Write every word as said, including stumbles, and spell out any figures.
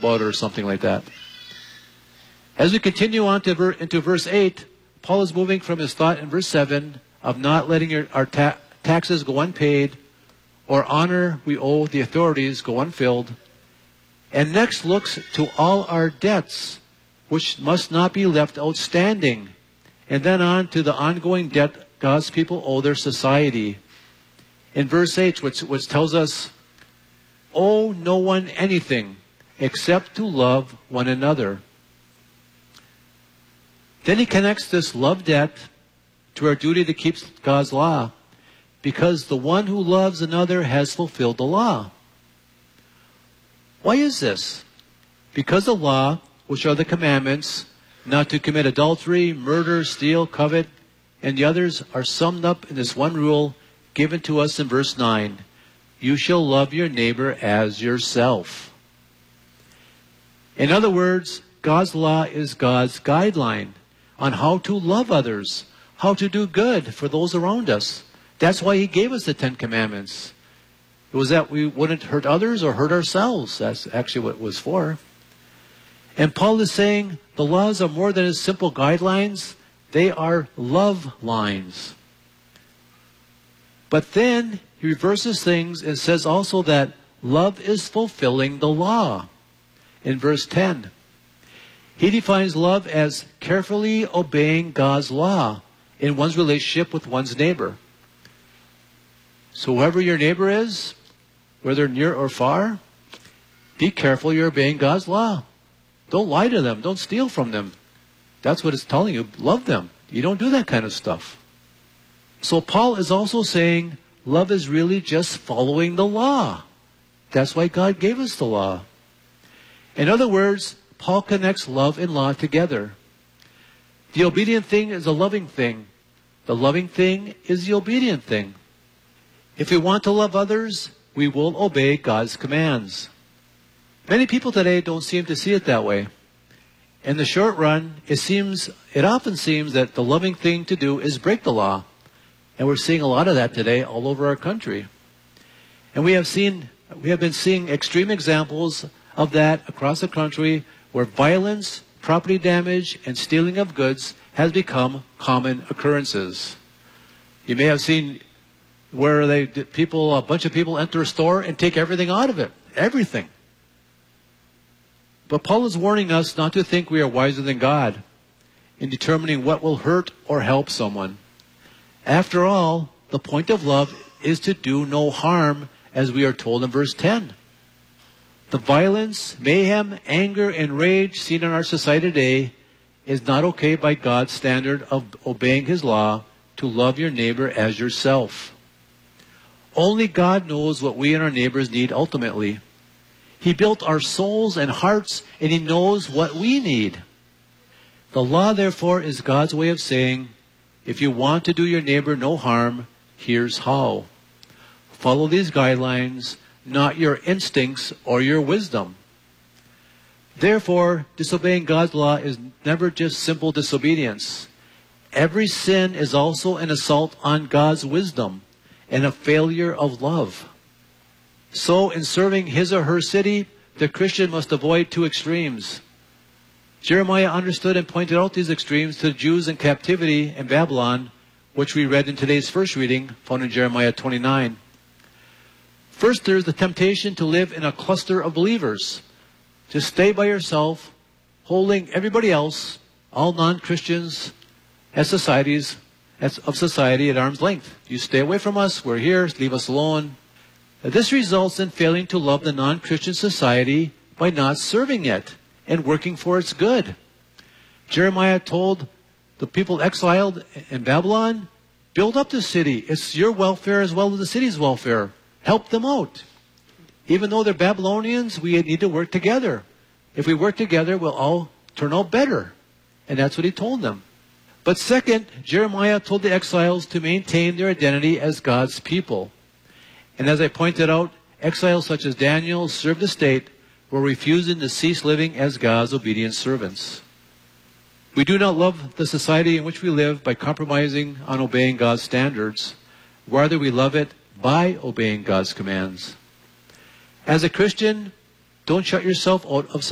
about it or something like that. As we continue on to ver into verse eight, Paul is moving from his thought in verse seven of not letting your, our ta taxes go unpaid or honor we owe the authorities go unfilled, and next looks to all our debts, which must not be left outstanding, and then on to the ongoing debt God's people owe their society. In verse eight, which, which tells us, owe no one anything except to love one another. Then he connects this love debt to our duty to keep God's law, because the one who loves another has fulfilled the law. Why is this? Because the law, which are the commandments, not to commit adultery, murder, steal, covet, and the others are summed up in this one rule given to us in verse nine. You shall love your neighbor as yourself. In other words, God's law is God's guideline on how to love others, how to do good for those around us. That's why he gave us the Ten Commandments. It was that we wouldn't hurt others or hurt ourselves. That's actually what it was for. And Paul is saying the laws are more than simple guidelines. They are love lines. But then he reverses things and says also that love is fulfilling the law. In verse ten, he defines love as carefully obeying God's law in one's relationship with one's neighbor. So whoever your neighbor is, whether near or far, be careful you're obeying God's law. Don't lie to them. Don't steal from them. That's what it's telling you. Love them. You don't do that kind of stuff. So Paul is also saying love is really just following the law. That's why God gave us the law. In other words, Paul connects love and law together. The obedient thing is a loving thing. The loving thing is the obedient thing. If we want to love others, we will obey God's commands. Many people today don't seem to see it that way. In the short run, it seems, it often seems that the loving thing to do is break the law. And we're seeing a lot of that today all over our country. And we have seen, we have been seeing extreme examples of that across the country where violence, property damage, and stealing of goods has become common occurrences. You may have seen where they people, a bunch of people enter a store and take everything out of it. Everything. But Paul is warning us not to think we are wiser than God in determining what will hurt or help someone. After all, the point of love is to do no harm, as we are told in verse ten. The violence, mayhem, anger, and rage seen in our society today is not okay by God's standard of obeying His law to love your neighbor as yourself. Only God knows what we and our neighbors need ultimately. He built our souls and hearts, and He knows what we need. The law, therefore, is God's way of saying, if you want to do your neighbor no harm, here's how. Follow these guidelines, not your instincts or your wisdom. Therefore, disobeying God's law is never just simple disobedience. Every sin is also an assault on God's wisdom and a failure of love. So, in serving his or her city, the Christian must avoid two extremes. Jeremiah understood and pointed out these extremes to the Jews in captivity in Babylon, which we read in today's first reading, found in Jeremiah twenty-nine. First, there's the temptation to live in a cluster of believers, to stay by yourself, holding everybody else, all non-Christians, as societies, as of society at arm's length. You stay away from us, we're here, leave us alone. This results in failing to love the non-Christian society by not serving it and working for its good. Jeremiah told the people exiled in Babylon, build up the city. It's your welfare as well as the city's welfare. Help them out. Even though they're Babylonians, we need to work together. If we work together, we'll all turn out better. And that's what he told them. But second, Jeremiah told the exiles to maintain their identity as God's people. And as I pointed out, exiles such as Daniel served the state were refusing to cease living as God's obedient servants. We do not love the society in which we live by compromising on obeying God's standards. Rather, we love it by obeying God's commands. As a Christian, don't shut yourself out of society.